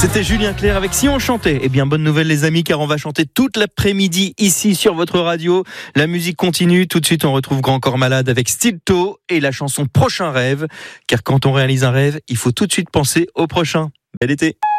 C'était Julien Clerc avec Si on chantait. Eh bien, bonne nouvelle les amis, car on va chanter toute l'après-midi ici sur votre radio. La musique continue. Tout de suite, on retrouve Grand Corps Malade avec Stilto et la chanson Prochain Rêve. Car quand on réalise un rêve, il faut tout de suite penser au prochain. Bel été.